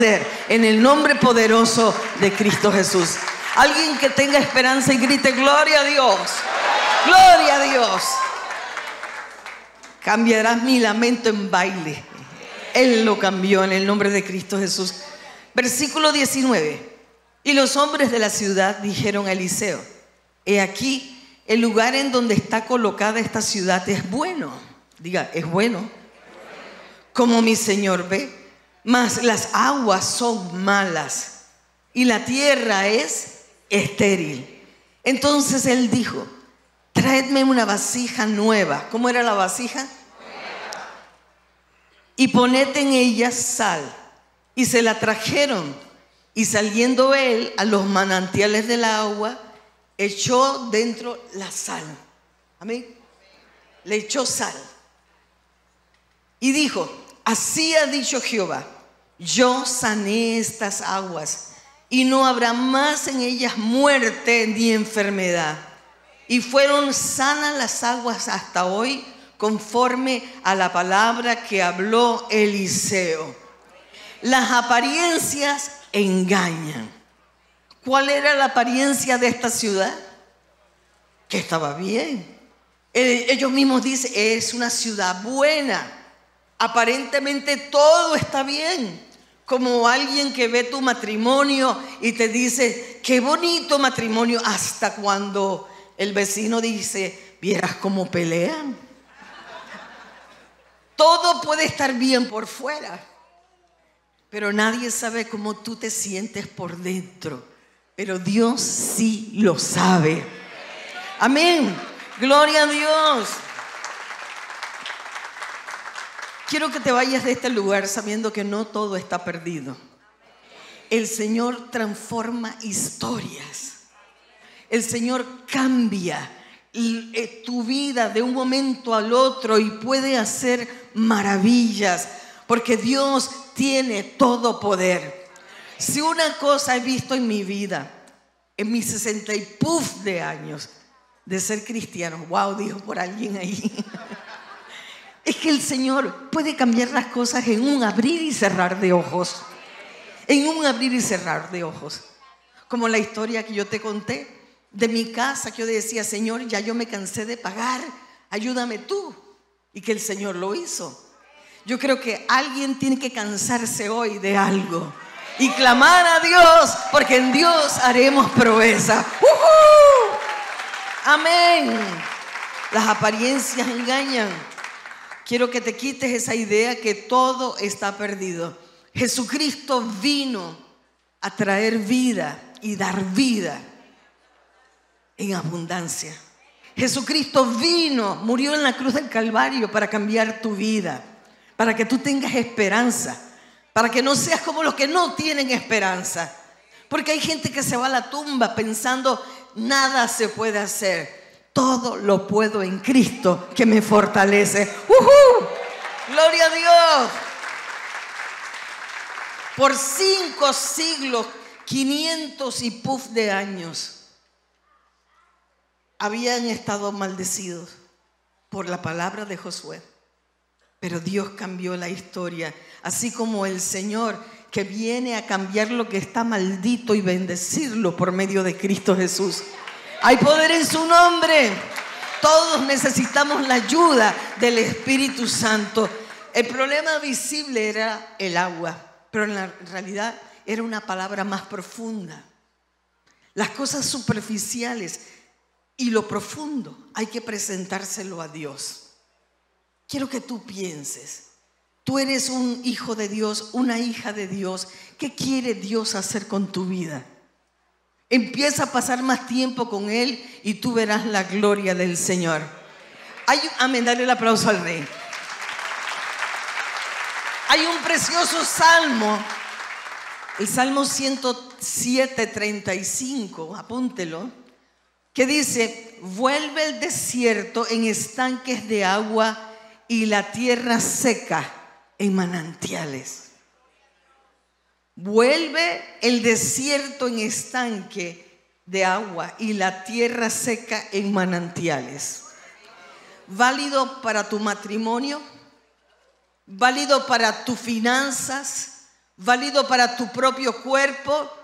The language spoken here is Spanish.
En el nombre poderoso de Cristo Jesús. Alguien que tenga esperanza y grite gloria a Dios. Gloria a Dios. Cambiarás mi lamento en baile. Él lo cambió en el nombre de Cristo Jesús. Versículo 19. Y los hombres de la ciudad dijeron a Eliseo: he aquí, el lugar en donde está colocada esta ciudad es bueno. Diga, es bueno. Como mi señor ve. Mas las aguas son malas y la tierra es estéril. Entonces él dijo: traedme una vasija nueva. ¿Cómo era la vasija? Nueva. Y poned en ella sal. Y se la trajeron. Y saliendo él a los manantiales del agua, echó dentro la sal. Amén. Le echó sal. Y dijo: así ha dicho Jehová: yo sané estas aguas y no habrá más en ellas muerte ni enfermedad. Y fueron sanas las aguas hasta hoy, conforme a la palabra que habló Eliseo. Las apariencias engañan. ¿Cuál era la apariencia de esta ciudad? Que estaba bien. Ellos mismos dicen: es una ciudad buena. Aparentemente todo está bien. Como alguien que ve tu matrimonio y te dice: qué bonito matrimonio, hasta cuando el vecino dice: vieras cómo pelean. Todo puede estar bien por fuera, pero nadie sabe cómo tú te sientes por dentro. Pero Dios sí lo sabe. Amén. Gloria a Dios. Quiero que te vayas de este lugar sabiendo que no todo está perdido. El Señor transforma historias. El Señor cambia tu vida de un momento al otro y puede hacer maravillas, porque Dios tiene todo poder. Si una cosa he visto en mi vida, en mis 60 y puf de años de ser cristiano, wow, dijo por alguien ahí, es que el Señor puede cambiar las cosas en un abrir y cerrar de ojos. En un abrir y cerrar de ojos. Como la historia que yo te conté de mi casa, que yo decía: Señor, ya yo me cansé de pagar, ayúdame tú. Y que el Señor lo hizo. Yo creo que alguien tiene que cansarse hoy de algo y clamar a Dios, porque en Dios haremos proeza. Amén. Las apariencias engañan. Quiero que te quites esa idea que todo está perdido. Jesucristo vino a traer vida y dar vida en abundancia. Jesucristo vino, murió en la cruz del Calvario para cambiar tu vida, para que tú tengas esperanza, para que no seas como los que no tienen esperanza. Porque hay gente que se va a la tumba pensando: nada se puede hacer. Todo lo puedo en Cristo que me fortalece. ¡Gloria a Dios! Por 5 siglos, 500 y puf de años, habían estado maldecidos por la palabra de Josué. Pero Dios cambió la historia, así como el Señor que viene a cambiar lo que está maldito y bendecirlo por medio de Cristo Jesús. Hay poder en su nombre. Todos necesitamos la ayuda del Espíritu Santo. El problema visible era el agua, pero en la realidad era una palabra más profunda. Las cosas superficiales y lo profundo hay que presentárselo a Dios. Quiero que tú pienses: tú eres un hijo de Dios, una hija de Dios. ¿Qué quiere Dios hacer con tu vida? Empieza a pasar más tiempo con Él y tú verás la gloria del Señor. Amén, dale el aplauso al Rey. Hay un precioso salmo, el Salmo 107:35, apúntelo, que dice: vuelve el desierto en estanques de agua y la tierra seca en manantiales. Vuelve el desierto en estanque de agua y la tierra seca en manantiales. Válido para tu matrimonio, válido para tus finanzas, válido para tu propio cuerpo,